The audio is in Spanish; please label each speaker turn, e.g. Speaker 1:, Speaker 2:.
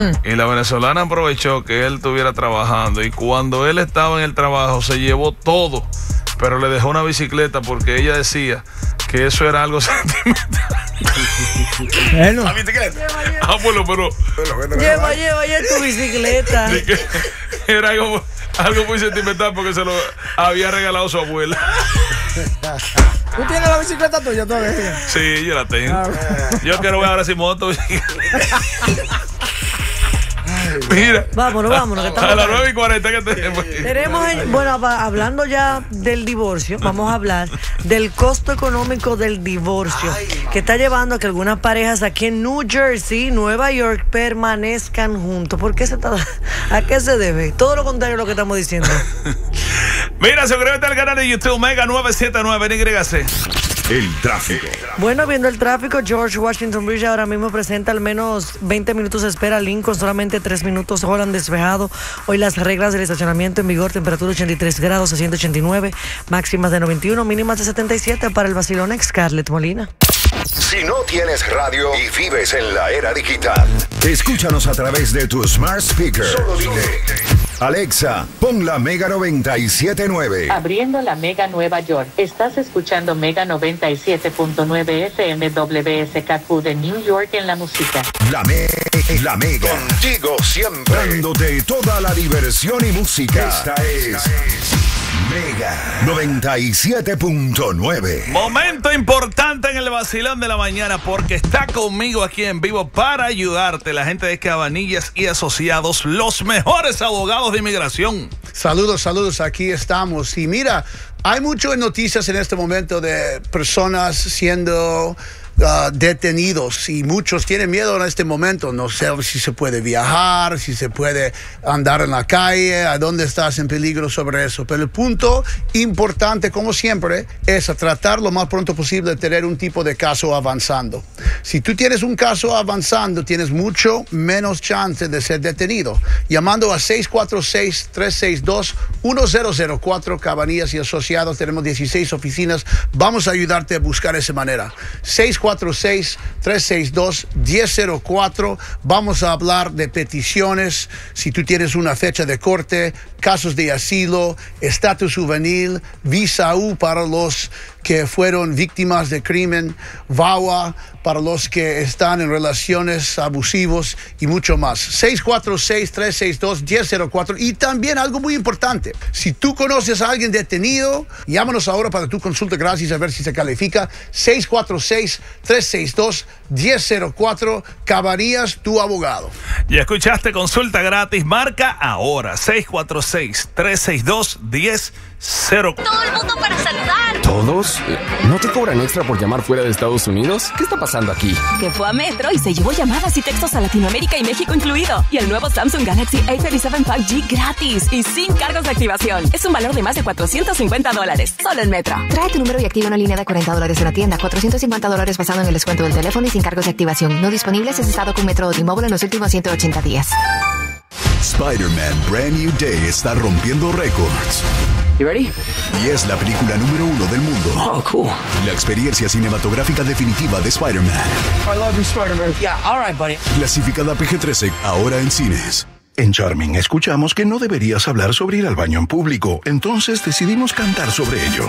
Speaker 1: Y la venezolana aprovechó que él estuviera trabajando y cuando él estaba en el trabajo se llevó todo, pero le dejó una bicicleta porque ella decía que eso era algo sentimental.
Speaker 2: Bueno.
Speaker 1: ¿La bicicleta? Ah, bueno, pero...
Speaker 3: Lleva tu bicicleta.
Speaker 1: Era algo muy sentimental porque se lo había regalado su abuela.
Speaker 2: ¿Tú tienes la bicicleta tuya todavía?
Speaker 1: Sí, yo la tengo. Yo quiero ver ahora si moto. Mira.
Speaker 3: Vámonos. Que estamos
Speaker 1: a las 9:40 que tenemos.
Speaker 3: Hablando ya del divorcio, vamos a hablar del costo económico del divorcio que está llevando a que algunas parejas aquí en New Jersey, Nueva York, permanezcan juntos. ¿A qué se debe? Todo lo contrario a lo que estamos diciendo.
Speaker 1: Mira, suscríbete al canal de YouTube Mega 979 NYC.
Speaker 4: El tráfico.
Speaker 3: Bueno, viendo el tráfico, George Washington Bridge ahora mismo presenta al menos 20 minutos de espera. Lincoln solamente 3 minutos. Holland despejado. Hoy las reglas del estacionamiento en vigor. Temperatura 83 grados a 189. Máximas de 91, mínimas de 77 para el vacilón. Scarlett Molina.
Speaker 4: Si no tienes radio y vives en la era digital, escúchanos a través de tu smart speaker. Solo dile: Alexa, pon la Mega 97.9.
Speaker 5: Abriendo la Mega Nueva York. Estás escuchando Mega 97.9 FM WSKQ de New York en la música.
Speaker 4: La Mega. Contigo siempre. Dándote toda la diversión y música. Esta es Mega 97.9.
Speaker 1: Momento importante en el vacilón de la mañana porque está conmigo aquí en vivo para ayudarte la gente de Cabanillas y Asociados, los mejores abogados de inmigración.
Speaker 2: Saludos, aquí estamos. Y mira, hay muchas noticias en este momento de personas siendo detenidos y muchos tienen miedo en este momento. No sé si se puede viajar, si se puede andar en la calle, a dónde estás en peligro sobre eso. Pero el punto importante, como siempre, es tratar lo más pronto posible de tener un tipo de caso avanzando. Si tú tienes un caso avanzando, tienes mucho menos chance de ser detenido. Llamando a 646-362-1004, Cabanillas y Asociados. Tenemos 16 oficinas. Vamos a ayudarte a buscar esa manera. 646-362-1004. Vamos a hablar de peticiones, si tú tienes una fecha de corte, casos de asilo, estatus juvenil, visa U para los que fueron víctimas de crimen, VAWA para los que están en relaciones abusivos y mucho más. 646-362-1004. Y también algo muy importante, si tú conoces a alguien detenido, llámanos ahora para tu consulta gratis a ver si se califica. 646-362-1004. Cabanillas, tu abogado.
Speaker 1: Ya escuchaste, consulta gratis. Marca ahora 646-362-1004.
Speaker 6: Todo el mundo para saludar.
Speaker 7: ¿Todos? ¿No te cobran extra por llamar fuera de Estados Unidos? ¿Qué está pasando aquí?
Speaker 6: Que fue a Metro y se llevó llamadas y textos a Latinoamérica y México incluido. Y el nuevo Samsung Galaxy A37 5G gratis y sin cargos de activación. Es un valor de más de $450. Solo en Metro.
Speaker 8: Trae tu número y activa una línea de $40 en la tienda. $450 basado en el descuento del teléfono y sin cargos de activación. No disponibles si has estado con Metro o T-Mobile en los últimos 180 días.
Speaker 4: Spider-Man Brand New Day está rompiendo récords.
Speaker 7: You ready?
Speaker 4: Y es la película número 1 del mundo.
Speaker 7: Oh, cool.
Speaker 4: La experiencia cinematográfica definitiva de Spider-Man.
Speaker 7: I love you, Spider-Man.
Speaker 6: Yeah, all right, buddy.
Speaker 4: Clasificada PG-13, ahora en cines. En Charming escuchamos que no deberías hablar sobre ir al baño en público, entonces decidimos cantar sobre ello.